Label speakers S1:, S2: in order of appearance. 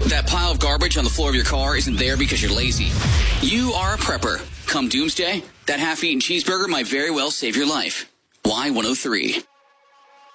S1: That pile of garbage on the floor of your car isn't there because you're lazy. You are a prepper. Come doomsday, that half-eaten cheeseburger might very well save your life. Y103.